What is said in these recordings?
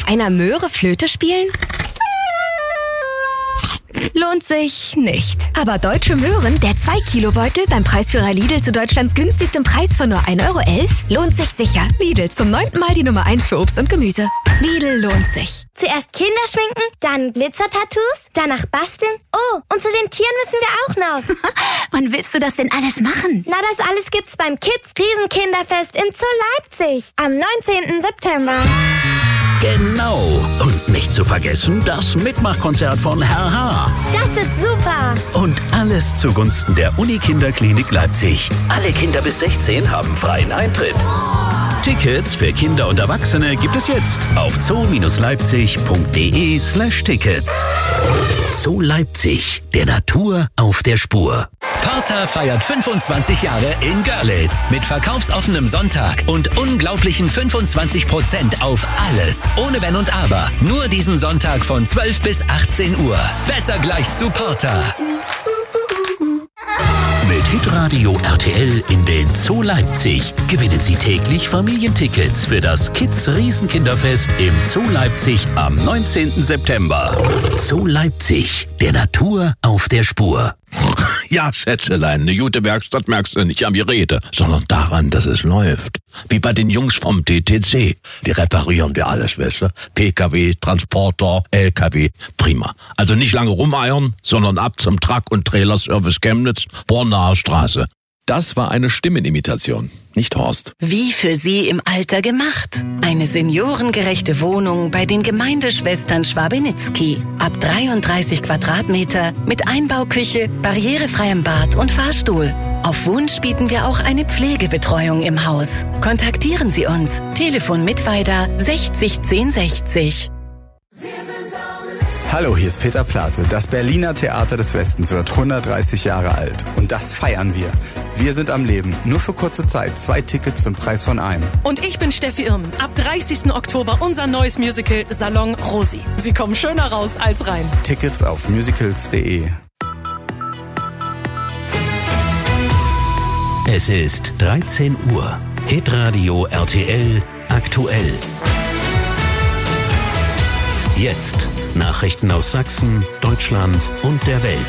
auf einer Möhre Flöte spielen? Lohnt sich nicht. Aber Deutsche Möhren, der 2-Kilo-Beutel beim Preisführer Lidl zu Deutschlands günstigstem Preis von nur 1,11 € lohnt sich sicher. Lidl, zum 9. Mal die Nummer 1 für Obst und Gemüse. Lidl lohnt sich. Zuerst Kinderschminken, dann Glitzertattoos, danach basteln. Oh, und zu den Tieren müssen wir auch noch. Wann willst du das denn alles machen? Na, das alles gibt's beim Kids Riesenkinderfest im Zoo Leipzig am 19. September. Genau. Und nicht zu vergessen, das Mitmachkonzert von Herr H. Das wird super. Und alles zugunsten der Unikinderklinik Leipzig. Alle Kinder bis 16 haben freien Eintritt. Tickets für Kinder und Erwachsene gibt es jetzt auf zoo-leipzig.de/Tickets. Zoo Leipzig, der Natur auf der Spur. Porter feiert 25 Jahre in Görlitz mit verkaufsoffenem Sonntag und unglaublichen 25% auf alles, ohne Wenn und Aber. Nur diesen Sonntag von 12 bis 18 Uhr. Besser gleich zu Porter. Mit Hitradio RTL in den Zoo Leipzig gewinnen Sie täglich Familientickets für das Kids Riesenkinderfest im Zoo Leipzig am 19. September. Zoo Leipzig, der Natur auf der Spur. Ja, Schätzelein, eine gute Werkstatt merkst du nicht an die Rede, sondern daran, dass es läuft. Wie bei den Jungs vom TTC. Die reparieren wir alles, weißt du? PKW, Transporter, LKW. Prima. Also nicht lange rumeiern, sondern ab zum Truck- und Trailerservice Chemnitz, Bornaer Straße. Das war eine Stimmenimitation, nicht Horst. Wie für Sie im Alter gemacht. Eine seniorengerechte Wohnung bei den Gemeindeschwestern Schwabenitzky. Ab 33 Quadratmeter mit Einbauküche, barrierefreiem Bad und Fahrstuhl. Auf Wunsch bieten wir auch eine Pflegebetreuung im Haus. Kontaktieren Sie uns. Telefon Mittweida 60 1060. Hallo, hier ist Peter Plate. Das Berliner Theater des Westens wird 130 Jahre alt. Und das feiern wir. Wir sind am Leben. Nur für kurze Zeit. 2 Tickets zum Preis von einem. Und ich bin Steffi Irmen. Ab 30. Oktober unser neues Musical Salon Rosi. Sie kommen schöner raus als rein. Tickets auf musicals.de. Es ist 13 Uhr. Hitradio RTL aktuell. Jetzt Nachrichten aus Sachsen, Deutschland und der Welt.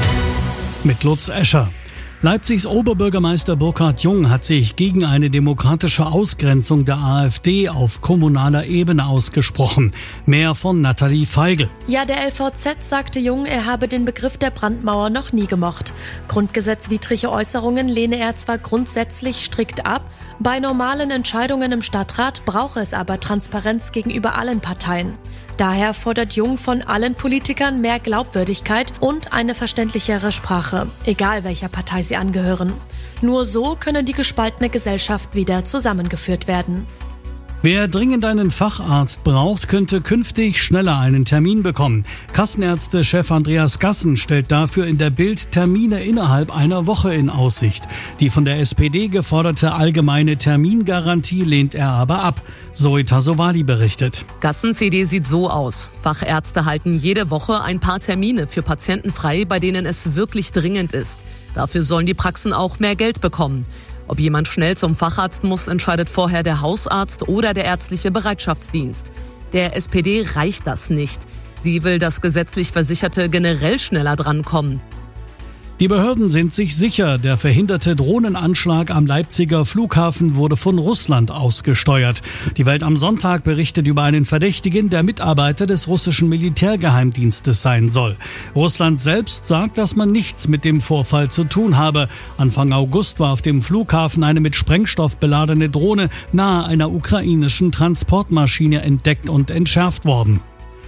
Mit Lutz Escher. Leipzigs Oberbürgermeister Burkhard Jung hat sich gegen eine demokratische Ausgrenzung der AfD auf kommunaler Ebene ausgesprochen. Mehr von Nathalie Feigl. Ja, der LVZ sagte Jung, er habe den Begriff der Brandmauer noch nie gemocht. Grundgesetzwidrige Äußerungen lehne er zwar grundsätzlich strikt ab, bei normalen Entscheidungen im Stadtrat brauche es aber Transparenz gegenüber allen Parteien. Daher fordert Jung von allen Politikern mehr Glaubwürdigkeit und eine verständlichere Sprache, egal welcher Partei sie angehören. Nur so könne die gespaltene Gesellschaft wieder zusammengeführt werden. Wer dringend einen Facharzt braucht, könnte künftig schneller einen Termin bekommen. Kassenärzte-Chef Andreas Gassen stellt dafür in der Bild Termine innerhalb einer Woche in Aussicht. Die von der SPD geforderte allgemeine Termingarantie lehnt er aber ab. Zoe Tassovali berichtet. Gassens Idee sieht so aus. Fachärzte halten jede Woche ein paar Termine für Patienten frei, bei denen es wirklich dringend ist. Dafür sollen die Praxen auch mehr Geld bekommen. Ob jemand schnell zum Facharzt muss, entscheidet vorher der Hausarzt oder der ärztliche Bereitschaftsdienst. Der SPD reicht das nicht. Sie will, dass gesetzlich Versicherte generell schneller drankommen. Die Behörden sind sich sicher, der verhinderte Drohnenanschlag am Leipziger Flughafen wurde von Russland ausgesteuert. Die Welt am Sonntag berichtet über einen Verdächtigen, der Mitarbeiter des russischen Militärgeheimdienstes sein soll. Russland selbst sagt, dass man nichts mit dem Vorfall zu tun habe. Anfang August war auf dem Flughafen eine mit Sprengstoff beladene Drohne nahe einer ukrainischen Transportmaschine entdeckt und entschärft worden.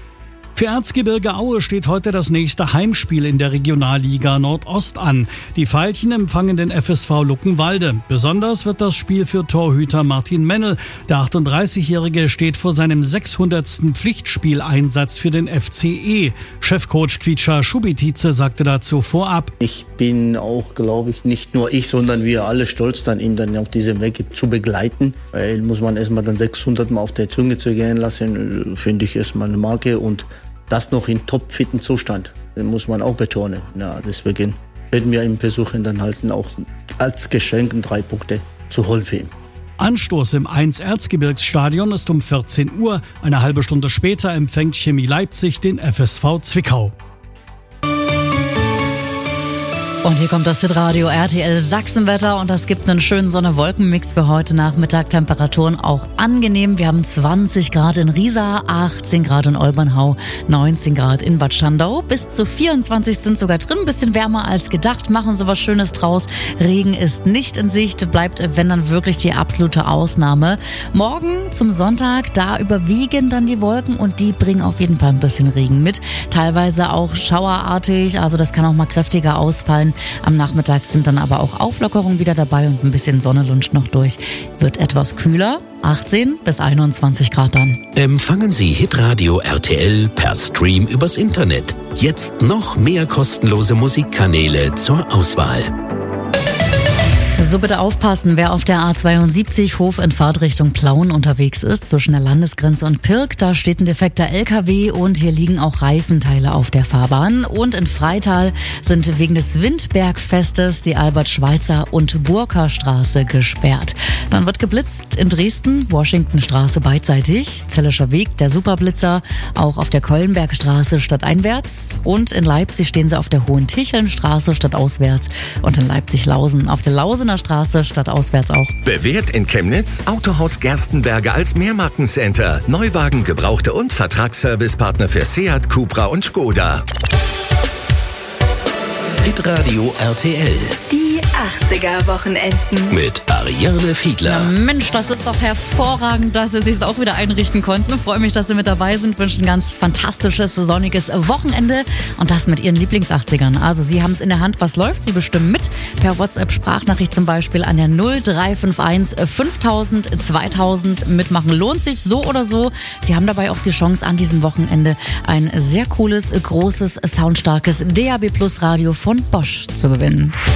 Für Erzgebirge Aue steht heute das nächste Heimspiel in der Regionalliga Nordost an. Die Veilchen empfangen den FSV Luckenwalde. Besonders wird das Spiel für Torhüter Martin Mennel. Der 38-Jährige steht vor seinem 600. Pflichtspieleinsatz für den FCE. Chefcoach Kvica Schubitice sagte dazu vorab: Ich bin auch, glaube ich, nicht nur ich, sondern wir alle stolz, dann ihn dann auf diesem Weg zu begleiten. Weil muss man erstmal dann 600 Mal auf der Zunge zergehen lassen, finde ich erstmal eine Marke und das noch in topfitten Zustand, das muss man auch betonen. Ja, deswegen werden wir ihm versuchen, dann halt auch als Geschenk 3 Punkte zu holen für ihn. Anstoß im 1-Erzgebirgsstadion ist um 14 Uhr. Eine halbe Stunde später empfängt Chemie Leipzig den FSV Zwickau. Und hier kommt das Hitradio RTL Sachsenwetter und das gibt einen schönen Sonne-Wolken-Mix für heute Nachmittag. Temperaturen auch angenehm. Wir haben 20 Grad in Riesa, 18 Grad in Olbernhau, 19 Grad in Bad Schandau. Bis zu 24 sind sogar drin. Ein bisschen wärmer als gedacht. Machen so was Schönes draus. Regen ist nicht in Sicht. Bleibt, wenn dann wirklich die absolute Ausnahme. Morgen zum Sonntag, da überwiegen dann die Wolken und die bringen auf jeden Fall ein bisschen Regen mit. Teilweise auch schauerartig. Also das kann auch mal kräftiger ausfallen. Am Nachmittag sind dann aber auch Auflockerungen wieder dabei und ein bisschen Sonne lunscht noch durch. Wird etwas kühler, 18 bis 21 Grad dann. Empfangen Sie Hitradio RTL per Stream übers Internet. Jetzt noch mehr kostenlose Musikkanäle zur Auswahl. So, bitte aufpassen, wer auf der A72 Hof in Fahrtrichtung Plauen unterwegs ist, zwischen der Landesgrenze und Pirk, da steht ein defekter LKW und hier liegen auch Reifenteile auf der Fahrbahn. Und in Freital sind wegen des Windbergfestes die Albert-Schweitzer- und Burka-Straße gesperrt. Dann wird geblitzt in Dresden, Washingtonstraße beidseitig, Zellischer Weg, der Superblitzer, auch auf der Keulenbergstraße stadteinwärts und in Leipzig stehen sie auf der Hohentichelnstraße stadtauswärts und in Leipzig-Lausen auf der Lausener Straße stadtauswärts auch. Bewährt in Chemnitz Autohaus Gerstenberger als Mehrmarkencenter. Neuwagen, Gebrauchte und Vertragsservicepartner für Seat, Cupra und Skoda. Hitradio RTL. Die 80er-Wochenenden. Mit Ariane Fiedler. Ja, Mensch, das ist doch hervorragend, dass Sie sich auch wieder einrichten konnten. Freue mich, dass Sie mit dabei sind. Wünsche ein ganz fantastisches, sonniges Wochenende. Und das mit Ihren Lieblings-80ern. Also Sie haben es in der Hand. Was läuft? Sie bestimmen mit. Per WhatsApp-Sprachnachricht zum Beispiel an der 0351 5000 2000. Mitmachen lohnt sich so oder so. Sie haben dabei auch die Chance, an diesem Wochenende ein sehr cooles, großes, soundstarkes DAB+ Radio von Bosch zu gewinnen.